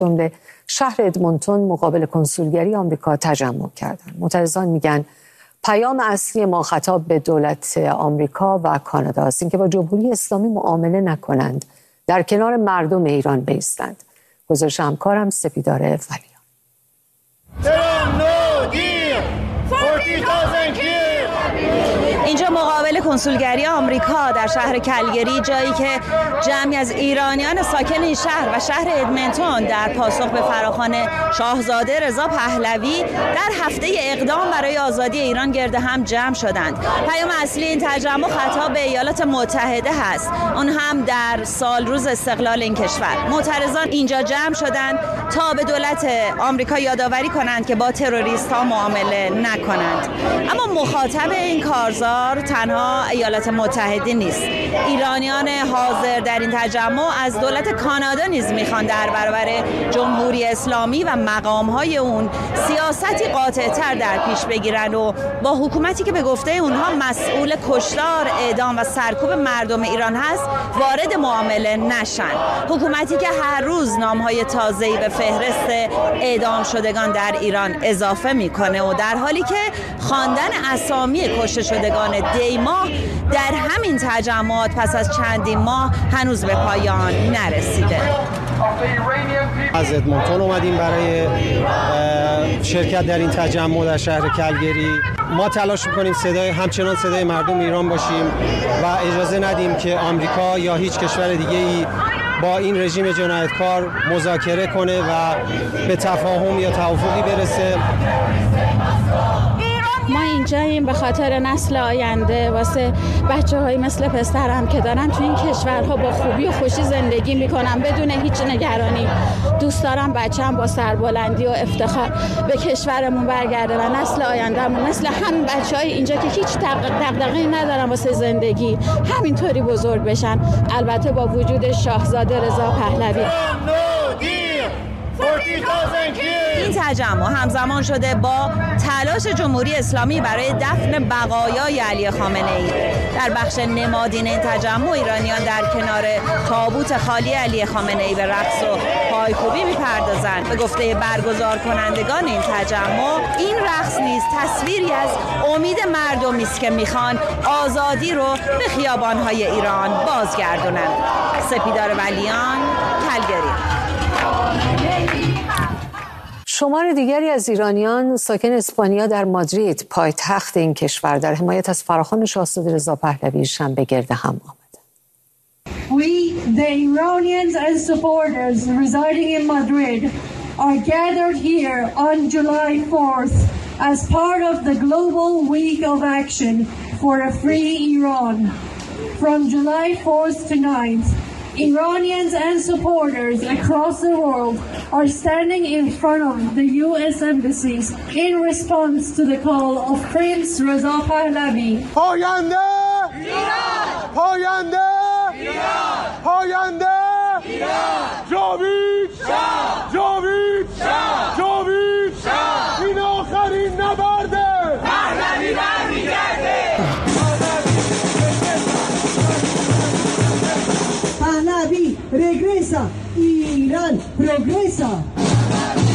جمله شهر ادمونتون مقابل کنسولگری آمریکا تجمع کردند. معترضان میگن پیام اصلی ما خطاب به دولت آمریکا و کانادا است، اینکه با جمهوری اسلامی معامله نکنند، در کنار مردم ایران بایستند. گزارش همکارم سپیدار ولیان. اینجا مقابل کنسولگری آمریکا در شهر کلگری، جایی که جمعی از ایرانیان ساکن این شهر و شهر ادمنتون در پاسخ به فراخوان شاهزاده رضا پهلوی در هفته اقدام برای آزادی ایران گرد هم جمع شدند. پیام اصلی این تجمع خطاب به ایالات متحده هست، اون هم در سال روز استقلال این کشور. معترضان اینجا جمع شدند تا به دولت آمریکا یادآوری کنند که با تروریست ها معامله نکنند. اما مخاطب این کارزار تنها ایالات متحده نیست. ایرانیان حاضر در این تجمع از دولت کانادا نیز میخوان در برابر جمهوری اسلامی و مقامهای اون سیاستی قاطع‌تر در پیش بگیرن و با حکومتی که به گفته اونها مسئول کشتار، اعدام و سرکوب مردم ایران هست وارد معامله نشن. حکومتی که هر روز نامهای تازه‌ای به فهرست اعدام شدگان در ایران اضافه میکنه و در حالی که خواندن اسامی کشته شدگان دی‌ماه در همین تجمعات پس از چندین ماه هنوز به پایان نرسیده. از ادمونتون اومدیم برای شرکت در این تجمع در شهر کلگری. ما تلاش میکنیم همچنان صدای مردم ایران باشیم و اجازه ندیم که آمریکا یا هیچ کشور دیگه‌ای با این رژیم جنایتکار مذاکره کنه و به تفاهم یا توافقی برسه. ما اینجاییم به خاطر نسل آینده، واسه بچه‌های مثل پسرم که دارن تو این کشورها با خوبی و خوشی زندگی میکنن بدون هیچ نگرانی. دوست دارم بچه‌م با سربلندی و افتخار به کشورمون برگرده و نسل آیندهمون مثل همین بچه‌های اینجا که هیچ دغدغه‌ای ندارن واسه زندگی همینطوری بزرگ بشن، البته با وجود شاهزاده رضا پهلوی. این تجمع همزمان شده با تلاش جمهوری اسلامی برای دفن بقایای علی خامنه ای. در بخش نمادین این تجمع ایرانیان در کنار تابوت خالی علی خامنه ای به رقص و پایکوبی می‌پردازند. به گفته برگزار کنندگان این تجمع، این رقص نیز تصویری از امید مردمی است که می‌خوان آزادی رو به خیابان‌های ایران بازگردونند. سپیدار ولیان، کلگری. شمار دیگری از ایرانیان ساکن اسپانیا در مادرید، پایتخت این کشور، در حمایت از فراخوان شاهزاده رضا پهلوی شنبه گرد هم آمدند. We, the Iranians and supporters residing in Madrid, are gathered here on July 4th as part of the Global Week of Action for a Free Iran. From July 4th to 9th, Iranians and supporters across the world are standing in front of the U.S. embassies in response to the call of Prince Reza Pahlavi. پاینده ایران! پاینده ایران! پاینده ایران! جاوید شاه! جاوید شاه! جاوید شاه! این آخرین نبرده! پهلوی برمیگرده! Pahlavi regresa, Irán progresa.